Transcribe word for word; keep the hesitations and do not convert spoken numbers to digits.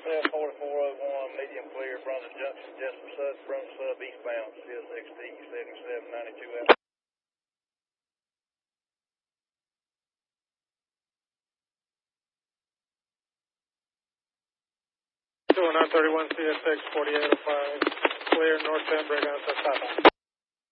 F forty-four oh one, medium clear, Brunswick Junction, Jessup Sud, Brunswick Sub, eastbound, C S X T seventy-seven ninety-two out. two oh nine thirty-one, C S X forty-eight oh five, clear, northbound, Bregan, southbound.